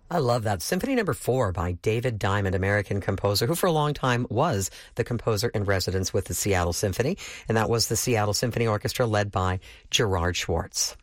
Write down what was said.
I love that. Symphony Number 4 by David Diamond, American composer, who for a long time was the composer in residence with the Seattle Symphony. And that was the Seattle Symphony Orchestra led by Gerard Schwartz.